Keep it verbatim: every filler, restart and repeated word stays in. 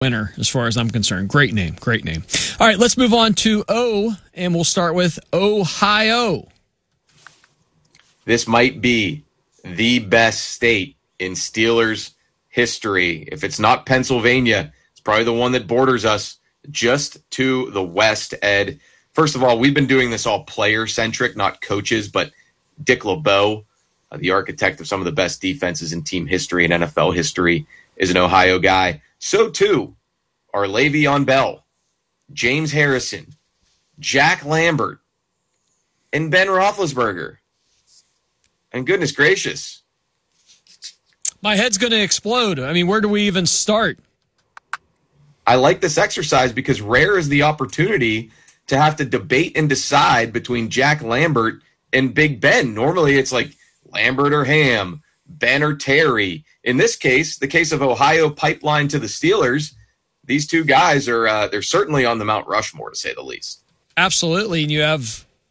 winner as far as I'm concerned. Great name, great name. All right, let's move on to O, and we'll start with Ohio. This might be the best state in Steelers history. If it's not Pennsylvania, it's probably the one that borders us just to the west, Ed. First of all, we've been doing this all player-centric, not coaches, but Dick LeBeau, uh, the architect of some of the best defenses in team history and N F L history, is an Ohio guy. So, too, are Le'Veon Bell, James Harrison, Jack Lambert, and Ben Roethlisberger. And goodness gracious. My head's going to explode. I mean, where do we even start? I like this exercise because rare is the opportunity to have to debate and decide between Jack Lambert and Big Ben. Normally it's like Lambert or Ham, Ben or Terry. In this case, the case of Ohio pipeline to the Steelers, these two guys are uh, they're certainly on the Mount Rushmore, to say the least. Absolutely. And you have